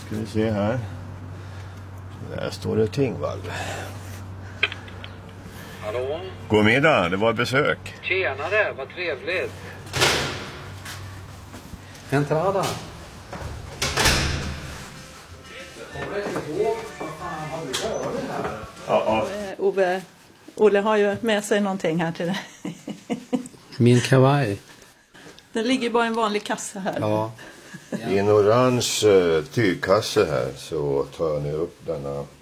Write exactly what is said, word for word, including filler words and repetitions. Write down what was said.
Ska vi se här. Där står det Tingvall. Hallå? God middag, det var besök. Tjenare, vad trevligt. Entrada. Ja, ja. Ove, Olle har ju med sig någonting här till dig. Min kavaj. Det ligger bara en vanlig kassa här. Ja. I en orange uh, tygkasse här så tar ni upp denna